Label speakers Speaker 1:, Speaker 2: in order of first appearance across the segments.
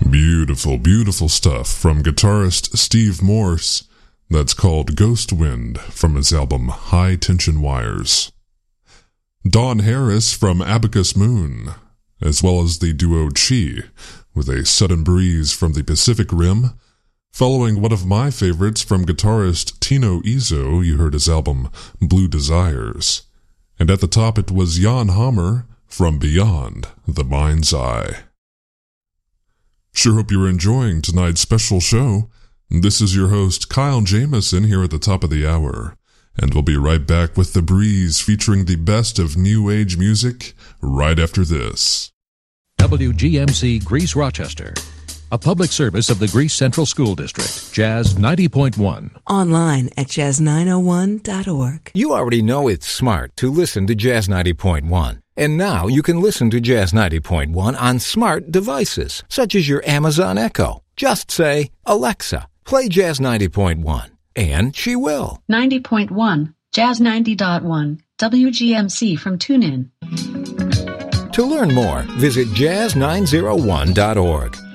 Speaker 1: Beautiful, beautiful stuff from guitarist Steve Morse. That's called Ghost Wind from his album High Tension Wires. Dawn Harris from Abacus Moon, as well as the duo Chi, with a sudden breeze from the Pacific Rim. Following one of my favorites from guitarist Tino Izzo, you heard his album Blue Desires. And at the top it was Jan Hammer from Beyond the Mind's Eye. Sure hope you're enjoying tonight's special show. This is your host Kyle Jamison here at the top of the hour, and we'll be right back with The Breeze featuring the best of new age music right after this.
Speaker 2: WGMC Greece Rochester, a public service of the Greece Central School District, Jazz 90.1.
Speaker 3: Online at jazz901.org.
Speaker 4: You already know it's smart to listen to Jazz 90.1. And now you can listen to Jazz 90.1 on smart devices, such as your Amazon Echo. Just say, Alexa, play Jazz 90.1, and she will.
Speaker 5: 90.1, Jazz 90.1, WGMC from TuneIn.
Speaker 4: To learn more, visit jazz901.org.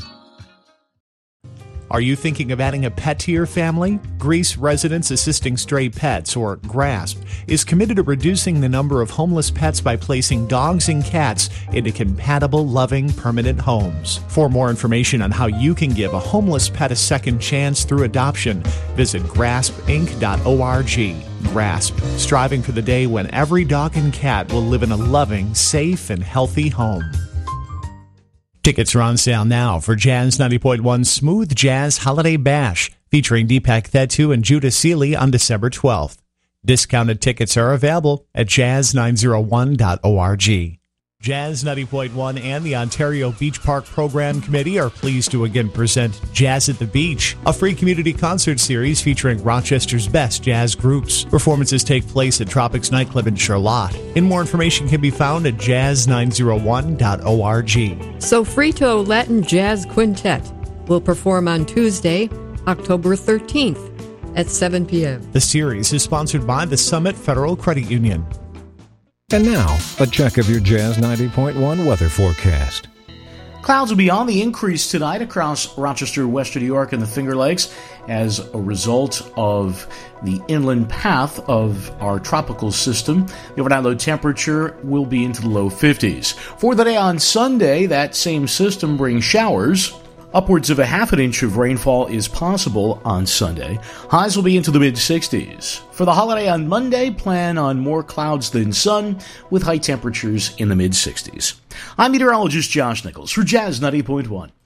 Speaker 6: Are you thinking of adding a pet to your family? Greece Residents Assisting Stray Pets, or GRASP, is committed to reducing the number of homeless pets by placing dogs and cats into compatible, loving, permanent homes. For more information on how you can give a homeless pet a second chance through adoption, visit graspinc.org. GRASP, striving for the day when every dog and cat will live in a loving, safe, and healthy home. Tickets are on sale now for Jazz 90.1 Smooth Jazz Holiday Bash, featuring Deepak Thettu and Judah Seeley on December 12th. Discounted tickets are available at jazz901.org. Jazz 90.1 and the Ontario Beach Park Program Committee are pleased to again present Jazz at the Beach, a free community concert series featuring Rochester's best jazz groups. Performances take place at Tropics Nightclub in Charlotte. And more information can be found at jazz901.org.
Speaker 7: Sofrito Latin Jazz Quintet will perform on Tuesday, October 13th at 7 p.m.
Speaker 6: The series is sponsored by the Summit Federal Credit Union.
Speaker 4: And now, a check of your Jazz 90.1 weather forecast.
Speaker 8: Clouds will be on the increase tonight across Rochester, Western New York, and the Finger Lakes as a result of the inland path of our tropical system. The overnight low temperature will be into the low 50s. For the day on Sunday, that same system brings showers. Upwards of a half an inch of rainfall is possible on Sunday. Highs will be into the mid-60s. For the holiday on Monday, plan on more clouds than sun, with high temperatures in the mid-60s. I'm meteorologist Josh Nichols for Jazz 90.1.